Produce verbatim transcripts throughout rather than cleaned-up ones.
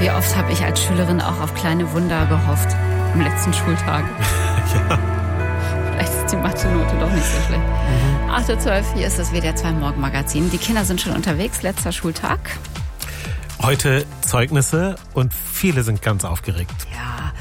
Wie oft habe ich als Schülerin auch auf kleine Wunder gehofft am letzten Schultag. Ja. Vielleicht ist die Mathe-Note doch nicht so schlecht. Mhm. acht Uhr zwölf, hier ist das W D R zwei Morgenmagazin. Die Kinder sind schon unterwegs, letzter Schultag. Heute Zeugnisse und viele sind ganz aufgeregt. Ja,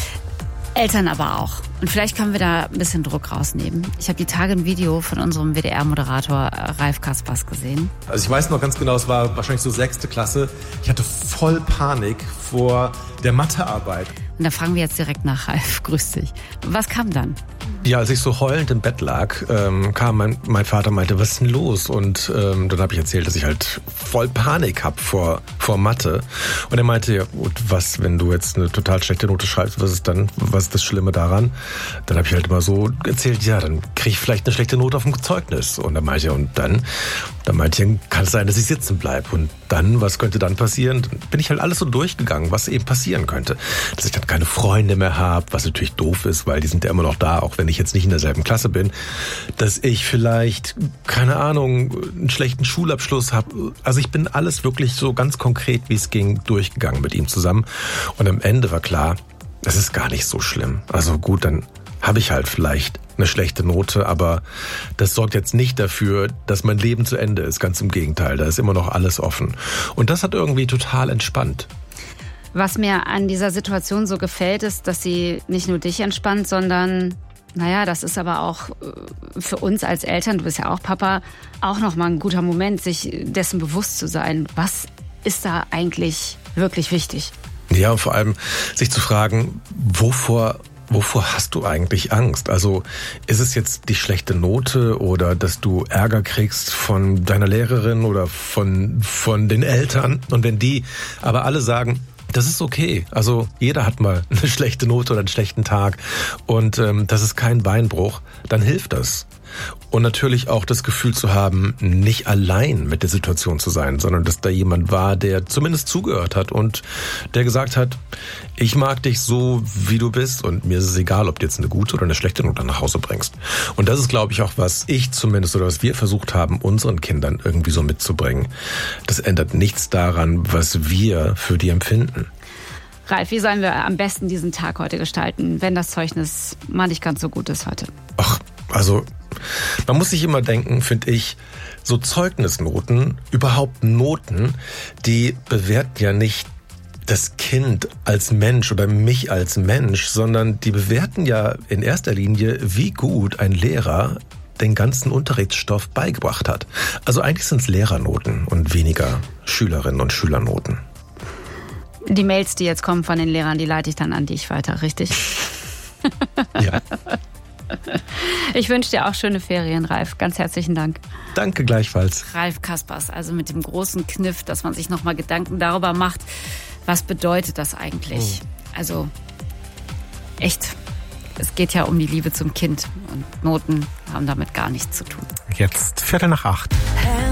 Eltern aber auch. Und vielleicht können wir da ein bisschen Druck rausnehmen. Ich habe die Tage ein Video von unserem W D R-Moderator Ralf Kaspers gesehen. Also ich weiß noch ganz genau, es war wahrscheinlich so sechste Klasse. Ich hatte voll Panik vor der Mathearbeit. Und da fragen wir jetzt direkt nach Ralf. Grüß dich. Was kam dann? Ja, als ich so heulend im Bett lag, ähm, kam mein, mein Vater und meinte, was ist denn los? Und ähm, dann habe ich erzählt, dass ich halt voll Panik habe vor, vor Mathe. Und er meinte, ja gut, was, wenn du jetzt eine total schlechte Note schreibst, was ist dann, was ist das Schlimme daran? Dann habe ich halt immer so erzählt, ja, dann kriege ich vielleicht eine schlechte Note auf dem Zeugnis. Und dann meinte er, und dann? Dann meinte ich, kann es sein, dass ich sitzen bleibe. Und dann, was könnte dann passieren? Dann bin ich halt alles so durchgegangen, was eben passieren könnte. Dass ich dann keine Freunde mehr habe, was natürlich doof ist, weil die sind ja immer noch da, auch wenn ich jetzt nicht in derselben Klasse bin. Dass ich vielleicht, keine Ahnung, einen schlechten Schulabschluss habe. Also ich bin alles wirklich so ganz konkret, wie es ging, durchgegangen mit ihm zusammen. Und am Ende war klar, das ist gar nicht so schlimm. Also gut, dann habe ich halt vielleicht eine schlechte Note, aber das sorgt jetzt nicht dafür, dass mein Leben zu Ende ist. Ganz im Gegenteil, da ist immer noch alles offen. Und das hat irgendwie total entspannt. Was mir an dieser Situation so gefällt, ist, dass sie nicht nur dich entspannt, sondern, naja, das ist aber auch für uns als Eltern, du bist ja auch Papa, auch nochmal ein guter Moment, sich dessen bewusst zu sein. Was ist da eigentlich wirklich wichtig? Ja, und vor allem sich zu fragen, wovor Wovor hast du eigentlich Angst? Also ist es jetzt die schlechte Note oder dass du Ärger kriegst von deiner Lehrerin oder von, von den Eltern? Und wenn die aber alle sagen, das ist okay. Also jeder hat mal eine schlechte Note oder einen schlechten Tag und ähm, das ist kein Beinbruch, dann hilft das. Und natürlich auch das Gefühl zu haben, nicht allein mit der Situation zu sein, sondern dass da jemand war, der zumindest zugehört hat und der gesagt hat, ich mag dich so, wie du bist und mir ist es egal, ob du jetzt eine gute oder eine schlechte Note nach Hause bringst. Und das ist, glaube ich, auch, was ich zumindest oder was wir versucht haben, unseren Kindern irgendwie so mitzubringen. Das ändert nichts daran, was wir für die empfinden. Ralf, wie sollen wir am besten diesen Tag heute gestalten, wenn das Zeugnis mal nicht ganz so gut ist heute? Ach, also man muss sich immer denken, finde ich, so Zeugnisnoten, überhaupt Noten, die bewerten ja nicht das Kind als Mensch oder mich als Mensch, sondern die bewerten ja in erster Linie, wie gut ein Lehrer den ganzen Unterrichtsstoff beigebracht hat. Also eigentlich sind es Lehrernoten und weniger Schülerinnen und Schülernoten. Die Mails, die jetzt kommen von den Lehrern, die leite ich dann an dich weiter, richtig? Ja. Ich wünsche dir auch schöne Ferien, Ralf. Ganz herzlichen Dank. Danke gleichfalls. Ralf Kaspers, also mit dem großen Kniff, dass man sich nochmal Gedanken darüber macht, was bedeutet das eigentlich? Oh. Also echt, es geht ja um die Liebe zum Kind und Noten haben damit gar nichts zu tun. Jetzt Viertel nach acht.